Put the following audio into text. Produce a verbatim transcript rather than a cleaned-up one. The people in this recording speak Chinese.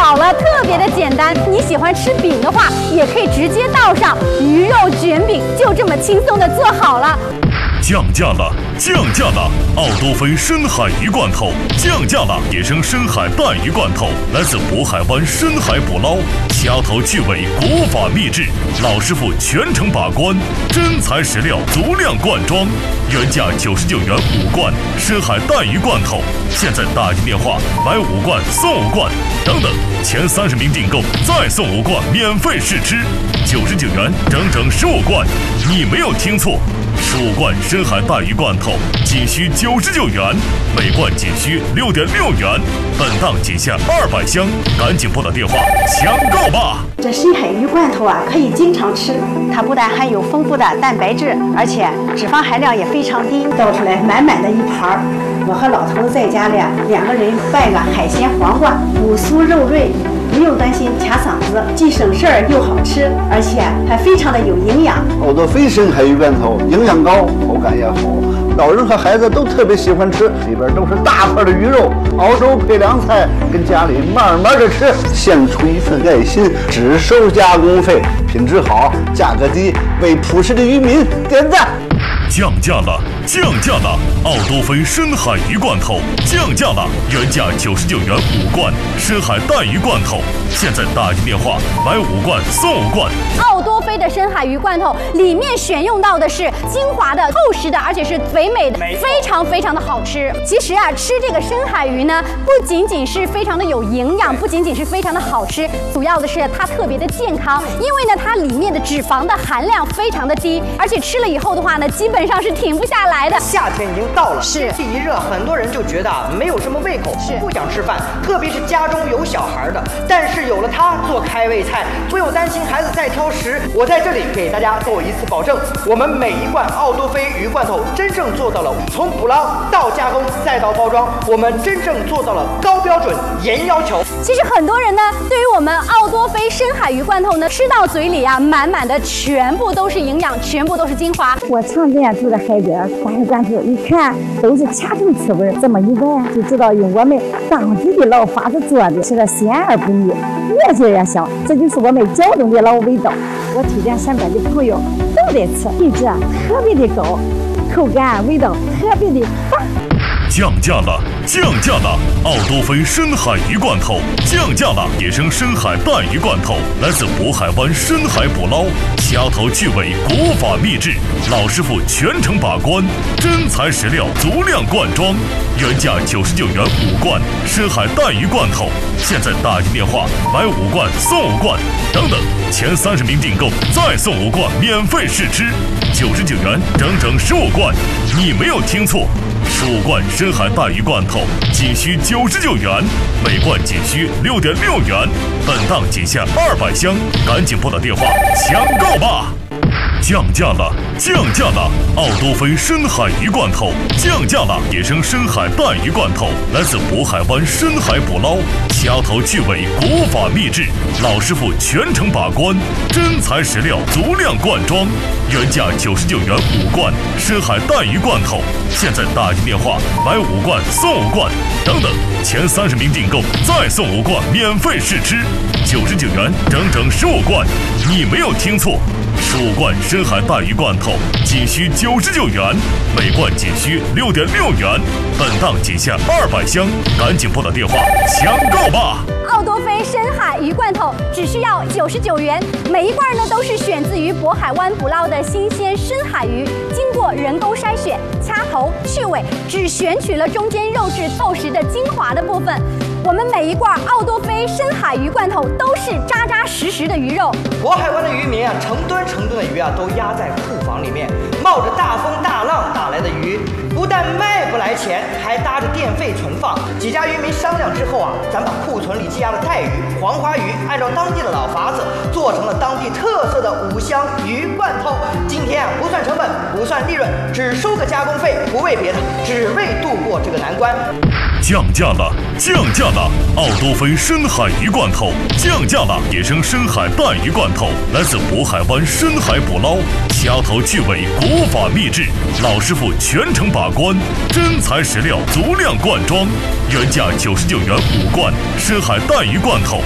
好了，特别的简单。你喜欢吃饼的话，也可以直接倒上鱼肉卷饼，就这么轻松的做好了。 降价了，降价了！奥多菲深海鱼罐头降价了，野生深海带鱼罐头来自渤海湾深海捕捞，掐头去尾，国法秘制，老师傅全程把关，真材实料，足量灌装，原价九十九元五罐深海带鱼罐头，现在打进电话买五罐送五罐，等等，前三十名订购再送五罐免费试吃，九十九元整整十五罐，你没有听错。十五罐深海带鱼罐头仅需九十九元，每罐仅需六点六元，本档仅限二百箱，赶紧拨打电话抢购吧！ 这深海鱼罐头啊，可以经常吃，它不但含有丰富的蛋白质，而且脂肪含量也非常低，倒出来满满的一盘儿。我和老头子在家里，两个人拌个海鲜黄瓜，骨酥肉润。不用担心卡嗓子，既省事儿又好吃，而且还非常的有营养。 奥多菲深海鱼罐头营养高，口感也好，老人和孩子都特别喜欢吃。里边都是大块的鱼肉，熬粥配凉菜，跟家里慢慢的吃，献出一份爱心，只收加工费，品质好，价格低，为朴实的渔民点赞。 降价了，降价了！奥多菲深海鱼罐头降价了，原价九十九元五罐深海带鱼罐头，现在打进电话买五罐送五罐。 奥多菲的深海鱼罐头里面选用到的是精华的、厚实的，而且是肥美的，非常非常的好吃。其实啊，吃这个深海鱼呢，不仅仅是非常的有营养，不仅仅是非常的好吃，主要的是它特别的健康，因为呢，它里面的脂肪的含量非常的低，而且吃了以后的话呢，基本上是停不下来的。 夏天已经到了， 是天气一热，很多人就觉得啊没有什么胃口， 是不想吃饭，特别是家中有小孩的。但是有了它做开胃菜，不用担心孩子再挑食。我在这里给大家做一次保证，我们每一罐奥多菲鱼罐头真正做到了从捕捞到加工再到包装，我们真正做到了高标准、严要求。 其实很多人呢，对于我们奥多菲深海鱼罐头呢，吃到嘴里啊，满满的全部都是营养，全部都是精华。 我常见住的孩子打开罐头一看，都是掐头去味，这么一闻就知道用我们当地的老法子做的，吃的鲜而不腻，越做越香，这就是我们胶东的老味道。我推荐身边的朋友都得吃，品质啊特别的高，口感味道特别的棒。 降价了，降价了！奥多菲深海鱼罐头降价了，野生深海带鱼罐头来自渤海湾深海捕捞，掐头去尾，国法秘制，老师傅全程把关，真材实料，足量灌装，原价九十九元五罐深海带鱼罐头，现在打进电话买五罐送五罐，等等，前三十名订购再送五罐免费试吃，九十九元整整十五罐，你没有听错。十五罐深海带鱼罐头仅需九十九元，每罐仅需六点六元，本档仅限二百箱，赶紧拨打电话抢购吧！降价了，降价了！奥多菲深海鱼罐头降价了，野生深海带鱼罐头来自渤海湾深海捕捞，掐头去尾，国法秘制，老师傅全程把关，真材实料，足量灌装，原价九十九元五罐深海带鱼罐头，现在打进电话买五罐送五罐，等等，前三十名订购再送五罐免费试吃，九十九元整整十五罐，你没有听错。十五罐深海带鱼罐头仅需九十九元，每罐仅需六点六元，本档仅限二百箱，赶紧拨打电话抢购吧！ 奥多菲深海鱼罐头只需要九十九元，每一罐呢都是选自于渤海湾捕捞的新鲜深海鱼，经过人工筛选、掐头去尾，只选取了中间肉质厚实的精华的部分。我们每一罐奥多菲深海鱼罐头都是扎扎实实的鱼肉。 渤海湾的渔民啊，成吨成吨的鱼啊，都压在库房里面，冒着大风大浪打来的鱼，不但卖不来钱，还搭着电费存放。几家渔民商量之后啊，咱把库存里积压的带鱼、黄花鱼，按照当地的老法子，做成了当地特色的五香鱼罐头。今天啊，不算成本，不算利润，只收个加工费，不为别的，只为度过这个难关。 降价了，降价了！奥多菲深海鱼罐头降价了，野生深海带鱼罐头来自渤海湾深海捕捞，掐头去尾，国法秘制，老师傅全程把关，真材实料，足量灌装，原价九十九元五罐深海带鱼罐头。